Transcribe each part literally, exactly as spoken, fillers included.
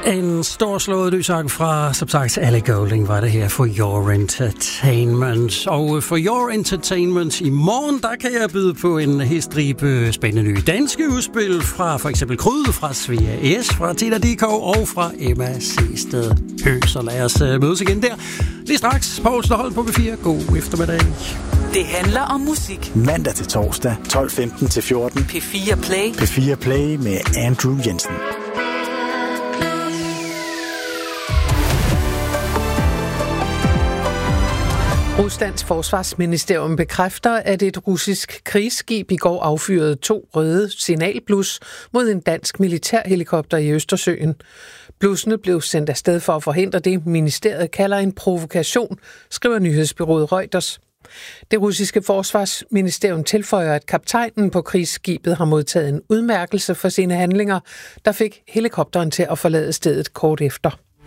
En storslået lysang fra, som sagt, Ellie Goulding var det her for Your Entertainment. Og for Your Entertainment i morgen, der kan jeg byde på en histribe spændende nye danske udspil fra for eksempel Kryd, fra Svea S, fra Tina Dikov og fra Emma Seested Høgh. Så lad os mødes igen der. Lige straks, Poulsen og Holm på P fire. God eftermiddag. Det handler om musik. Mandag til torsdag, tolv femten til fjorten. P fire Play. P fire Play med Andrew Jensen. Ruslands forsvarsministerium bekræfter, at et russisk krigsskib i går affyrede to røde signalblus mod en dansk militærhelikopter i Østersøen. Blussene blev sendt afsted for at forhindre det, ministeriet kalder en provokation, skriver nyhedsbureauet Reuters. Det russiske forsvarsministerium tilføjer, at kaptajnen på krigsskibet har modtaget en udmærkelse for sine handlinger, der fik helikopteren til at forlade stedet kort efter.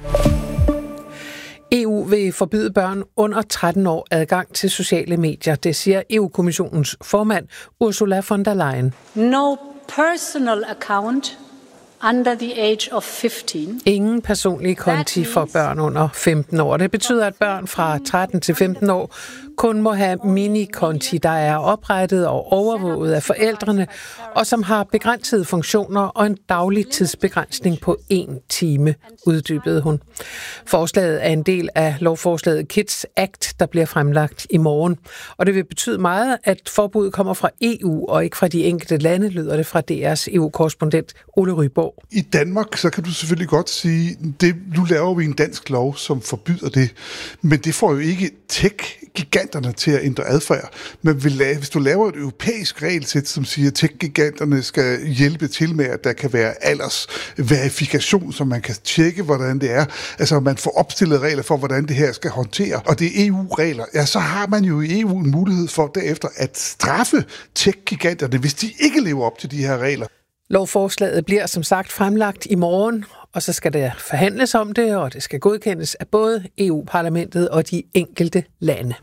E U vil forbyde børn under tretten år adgang til sociale medier, det siger E U-kommissionens formand Ursula von der Leyen. No personal account under the age of fifteen. Ingen personlige konti for børn under femten år. Det betyder, at børn fra tretten til femten år kun må have minikonti, der er oprettet og overvåget af forældrene, og som har begrænsede funktioner og en daglig tidsbegrænsning på en time, uddybede hun. Forslaget er en del af lovforslaget Kids Act, der bliver fremlagt i morgen. Og det vil betyde meget, at forbuddet kommer fra E U og ikke fra de enkelte lande, lyder det fra D R's E U-korrespondent Ole Ryborg. I Danmark, så kan du selvfølgelig godt sige, det, nu laver vi en dansk lov, som forbyder det, men det får jo ikke tech-giganterne til at ændre adfærd. Men hvis du laver et europæisk regelsæt, som siger, at tech-giganterne skal hjælpe til med, at der kan være aldersverifikation, så man kan tjekke, hvordan det er, altså man får opstillet regler for, hvordan det her skal håndtere, og det er E U-regler, ja, så har man jo i E U en mulighed for derefter at straffe tech-giganterne, hvis de ikke lever op til de her regler. Lovforslaget bliver som sagt fremlagt i morgen, og så skal der forhandles om det, og det skal godkendes af både E U-parlamentet og de enkelte lande.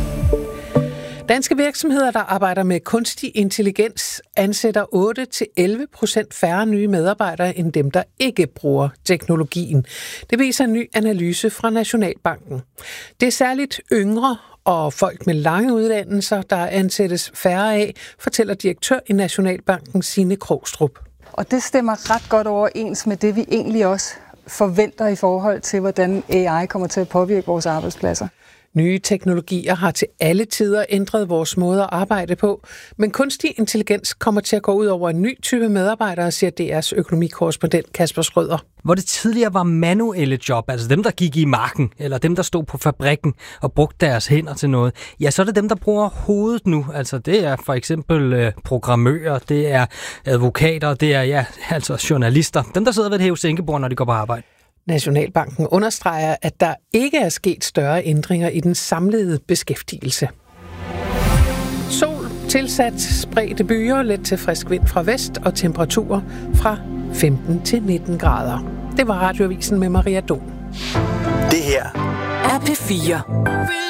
Danske virksomheder, der arbejder med kunstig intelligens, ansætter otte til elleve procent færre nye medarbejdere end dem, der ikke bruger teknologien. Det viser en ny analyse fra Nationalbanken. Det er særligt yngre og folk med lange uddannelser, der ansættes færre af, fortæller direktør i Nationalbanken Signe Krogstrup. Og det stemmer ret godt overens med det, vi egentlig også forventer i forhold til, hvordan A I kommer til at påvirke vores arbejdspladser. Nye teknologier har til alle tider ændret vores måde at arbejde på, men kunstig intelligens kommer til at gå ud over en ny type medarbejdere, siger D R's økonomikorrespondent Kasper Schrøder. Hvor det tidligere var manuelle job, altså dem, der gik i marken, eller dem, der stod på fabrikken og brugte deres hænder til noget, ja, så er det dem, der bruger hovedet nu. Altså det er for eksempel øh, programmører, det er advokater, det er ja, altså journalister. Dem, der sidder ved et hæve-sænkebord, når de går på arbejde. Nationalbanken understreger, at der ikke er sket større ændringer i den samlede beskæftigelse. Sol, tilsat spredte byer, let til frisk vind fra vest og temperaturer fra femten til nitten grader. Det var Radioavisen med Maria Dom. Det her er P fire.